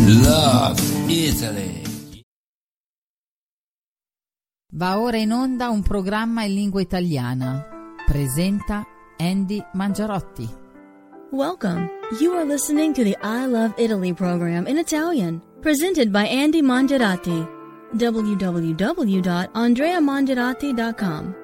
Love Italy. Va ora in onda un programma in lingua italiana. Presenta Andy Mangiarotti. Welcome. You are listening to the I Love Italy program in Italian, presented by Andy Mangiarotti. www.andreamangiarotti.com.